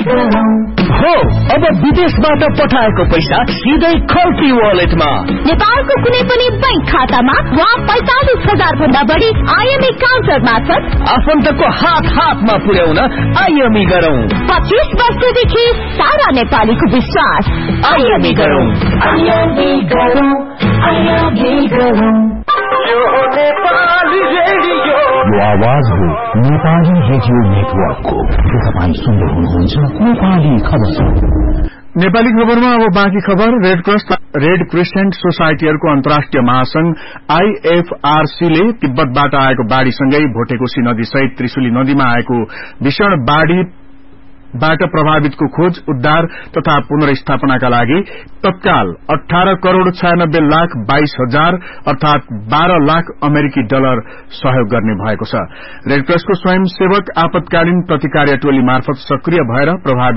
हो अब विदेशबाट पठाएको पैसा सिधै खल्ती वालेटमा नेपालको कुनै पनि बैंक खातामा वा 45,000 भन्दा बढी आईएमई काउन्टर मार्फत आफन्तको हातमा पुर्याउन आईएमई गरौं 25 वर्षदेखि सारा नेपालीको विश्वास आईएमई गरौं यो हो नेपाली रेडियो यो आवाज हो नेपाली रेडियो नेटवर्कको तपाईं सुन्दै हुनुहुन्छ नेपाली खबर नेपाली खबरमा अब बाँकी खबर रेड क्रिसेन्ट सोसाइटीहरूको अन्तर्राष्ट्रिय महासंघ IFRC ले तिब्बतबाट आएको बाढ़ीसँगै भोटेकोशी नदी सहित त्रिशुली नदीमा आएको भीषण बाढ़ीबाट प्रभावितको खोज उद्धार तथा पुनर्स्थापनाका लागि तत्काल 18 करोड़ 96 लाख 22 हजार अर्थात 12 लाख अमेरिकी डलर सहयोग गर्ने भएको छ। रेडक्रसको स्वयंसेवक आपतकालीन प्रतिक्रिया टोली मार्फत सक्रिय भएर प्रभावित